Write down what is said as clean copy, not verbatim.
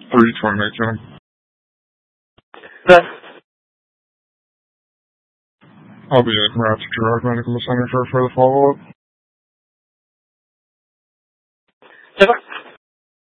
3:28, Jim. Okay. I'll be at Raptor Gerard Medical Center for further follow-up. Yes, sir.